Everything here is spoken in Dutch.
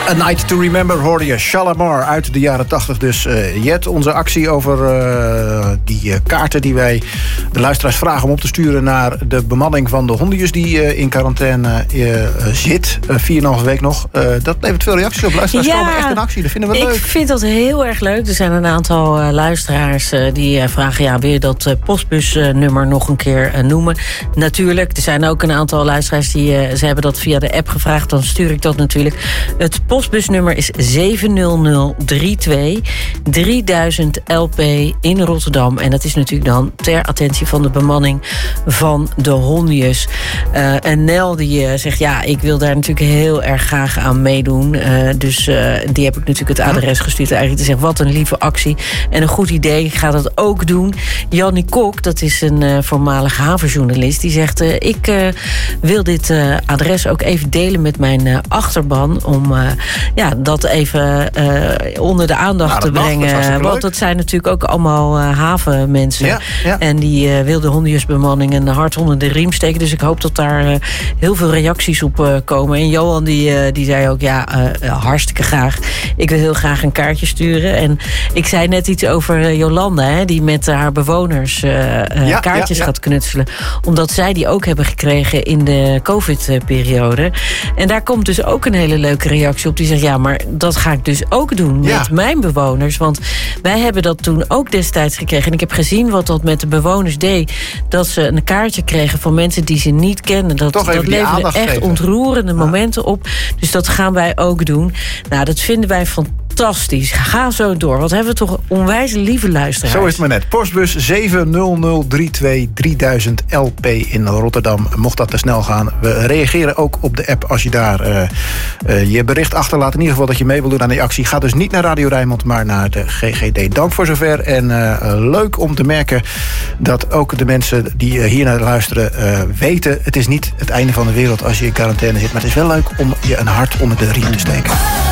A Night to Remember hoorde je. Shalamar uit de jaren 80 dus. Jet, onze actie over die kaarten die wij de luisteraars vragen om op te sturen naar de bemanning van de hondenjus die in quarantaine zit. 4,5 week nog. Dat levert veel reacties op. Luisteraars komen echt in actie. Dat vinden we leuk. Ik vind dat heel erg leuk. Er zijn een aantal luisteraars die vragen... wil je dat postbusnummer nog een keer noemen? Natuurlijk. Er zijn ook een aantal luisteraars die... ze hebben dat via de app gevraagd. Dan stuur ik dat natuurlijk. Het postbusnummer is 70032 3000 LP in Rotterdam. En dat is natuurlijk dan ter attentie van de bemanning van de hondenjus. En Nel die zegt... ik wil daar natuurlijk heel erg graag aan meedoen. Dus die heb ik natuurlijk het adres gestuurd. Eigenlijk te zeggen, wat een lieve actie. En een goed idee, ik ga dat ook doen. Jannie Kok, dat is een voormalig havenjournalist... die zegt, ik wil dit adres ook even delen met mijn achterban... om dat even onder de aandacht te brengen. Want dat zijn natuurlijk ook allemaal havenmensen. Ja. En die wil de hondenjusbemanning een hart onder de riem steken. Dus ik hoop dat daar heel veel reacties op komen. En Johan die zei ook, hartstikke graag. Ik wil heel graag een kaartje sturen. En ik zei net iets over Jolanda, hè, die met haar bewoners kaartjes gaat knutselen. Omdat zij die ook hebben gekregen in de COVID-periode. En daar komt dus ook een hele leuke reactie op. Die zegt, maar dat ga ik dus ook doen met mijn bewoners. Want wij hebben dat toen ook destijds gekregen. En ik heb gezien wat dat met de bewoners deed. Dat ze een kaartje kregen van mensen die ze niet kennen. Dat leverde echt ontroerende momenten op. Dus dat gaan wij ook doen. Nou, dat vinden wij fantastisch. Ga zo door. Wat hebben we toch onwijs lieve luisteraars. Zo is het maar net. Postbus 70032 3000 LP in Rotterdam. Mocht dat te snel gaan. We reageren ook op de app als je daar je bericht achterlaat. In ieder geval dat je mee wil doen aan die actie. Ga dus niet naar Radio Rijnmond, maar naar de GGD. Dank voor zover. En leuk om te merken dat ook de mensen die hier naar luisteren weten... het is niet het einde van de wereld als je in quarantaine zit. Maar het is wel leuk om je een hart onder de riem te steken.